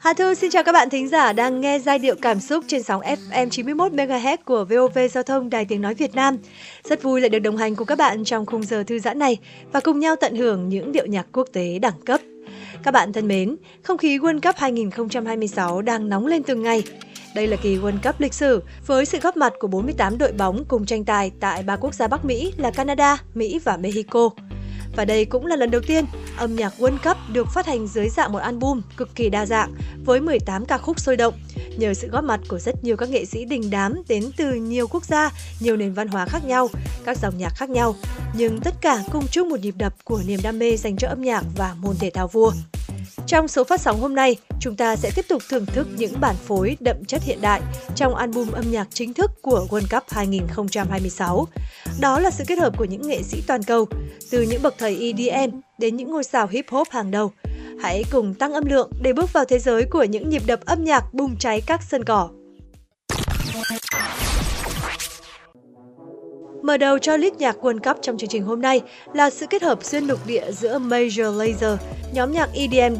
Hà Thư xin chào các bạn thính giả đang nghe giai điệu cảm xúc trên sóng FM 91 MHz của VOV Giao thông Đài Tiếng nói Việt Nam. Rất vui lại được đồng hành cùng các bạn trong khung giờ thư giãn này và cùng nhau tận hưởng những điệu nhạc quốc tế đẳng cấp. Các bạn thân mến, không khí World Cup 2026 đang nóng lên từng ngày. Đây là kỳ World Cup lịch sử với sự góp mặt của 48 đội bóng cùng tranh tài tại 3 quốc gia Bắc Mỹ là Canada, Mỹ và Mexico. Và đây cũng là lần đầu tiên âm nhạc World Cup được phát hành dưới dạng một album cực kỳ đa dạng với 18 ca khúc sôi động, nhờ sự góp mặt của rất nhiều các nghệ sĩ đình đám đến từ nhiều quốc gia, nhiều nền văn hóa khác nhau, các dòng nhạc khác nhau, nhưng tất cả cùng chung một nhịp đập của niềm đam mê dành cho âm nhạc và môn thể thao vua. Trong số phát sóng hôm nay, chúng ta sẽ tiếp tục thưởng thức những bản phối đậm chất hiện đại trong album âm nhạc chính thức của World Cup 2026. Đó là sự kết hợp của những nghệ sĩ toàn cầu, từ những bậc thầy EDM đến những ngôi sao hip hop hàng đầu. Hãy cùng tăng âm lượng để bước vào thế giới của những nhịp đập âm nhạc bùng cháy các sân cỏ. Mở đầu cho list nhạc World Cup trong chương trình hôm nay là sự kết hợp xuyên lục địa giữa Major Lazer, nhóm nhạc EDM